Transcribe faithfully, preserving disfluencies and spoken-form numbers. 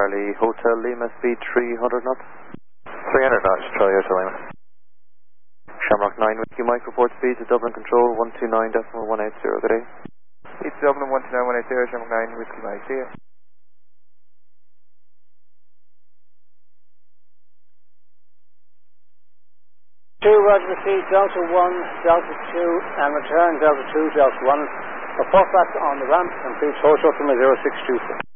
Charlie Hotel Lima, speed three hundred knots. three hundred knots, Charlie Hotel Lima. Shamrock nine, Whiskey Mike, report speed to Dublin Control, one two nine point one eight zero, good day. It's Dublin one two nine one eight zero, Shamrock nine, Whiskey Mike, see you. two, Roger, proceed, Delta one, Delta two, and return Delta two, Delta one. Report back on the ramp and please hold short from a zero six two four.